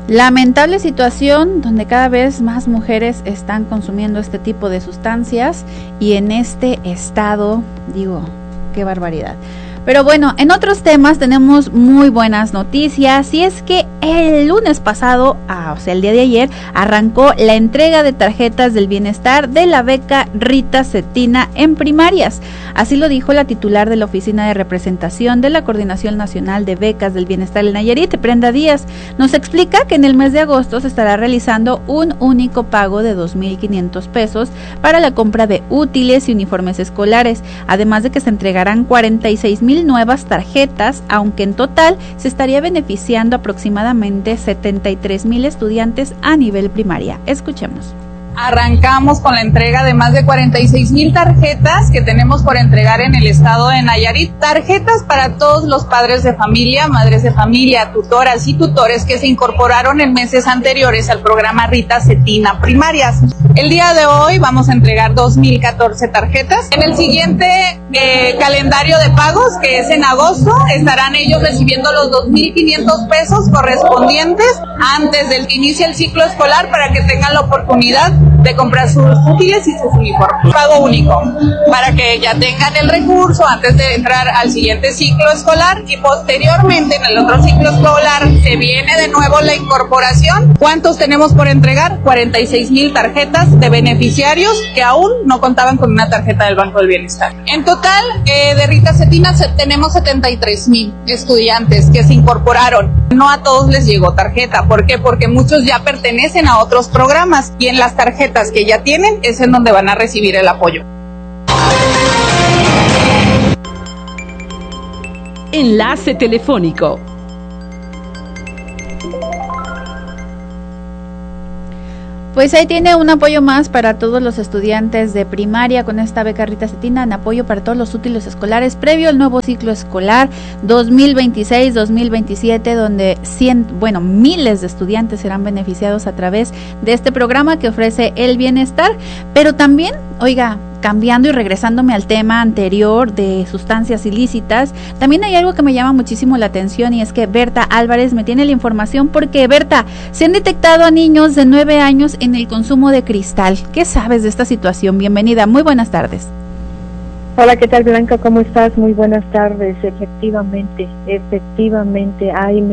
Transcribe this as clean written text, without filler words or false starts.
Lamentable situación donde cada vez más mujeres están consumiendo este tipo de sustancias y en este estado, digo, qué barbaridad. Pero bueno, en otros temas tenemos muy buenas noticias, y es que el lunes pasado, o sea el día de ayer, arrancó la entrega de tarjetas del bienestar de la beca Rita Cetina en primarias. Así lo dijo la titular de la Oficina de Representación de la Coordinación Nacional de Becas del Bienestar en Nayarit, Brenda Díaz. Nos explica que en el mes de agosto se estará realizando un único pago de 2,500 pesos para la compra de útiles y uniformes escolares, además de que se entregarán 46,000 nuevas tarjetas, aunque en total se estaría beneficiando aproximadamente 73,000 estudiantes a nivel primaria. Escuchemos. Arrancamos con la entrega de más de 46,000 tarjetas que tenemos por entregar en el estado de Nayarit. Tarjetas para todos los padres de familia, madres de familia, tutoras y tutores que se incorporaron en meses anteriores al programa Rita Cetina Primarias. El día de hoy vamos a entregar 2,014 tarjetas. En el siguiente calendario de pagos, que es en agosto, estarán ellos recibiendo los 2,500 pesos correspondientes antes del que inicie el ciclo escolar, para que tengan la oportunidad de comprar sus útiles y sus uniformes. Pago único, para que ya tengan el recurso antes de entrar al siguiente ciclo escolar, y posteriormente en el otro ciclo escolar se viene de nuevo la incorporación. ¿Cuántos tenemos por entregar? 46,000 tarjetas de beneficiarios que aún no contaban con una tarjeta del Banco del Bienestar. En total, de Rita Cetina tenemos 73,000 estudiantes que se incorporaron. No a todos les llegó tarjeta. ¿Por qué? Porque muchos ya pertenecen a otros programas, y en las tarjetas que ya tienen es en donde van a recibir el apoyo. Enlace telefónico. Pues ahí tiene un apoyo más para todos los estudiantes de primaria con esta beca Rita Cetina, en apoyo para todos los útiles escolares previo al nuevo ciclo escolar 2026-2027, donde miles de estudiantes serán beneficiados a través de este programa que ofrece el bienestar. Pero también, oiga, cambiando y regresándome al tema anterior de sustancias ilícitas, también hay algo que me llama muchísimo la atención, y es que Berta Álvarez me tiene la información, porque Berta, se han detectado a niños de 9 años en el consumo de cristal. ¿Qué sabes de esta situación? Bienvenida, muy buenas tardes. Hola, ¿qué tal, Blanca? ¿Cómo estás? Muy buenas tardes. Efectivamente, hay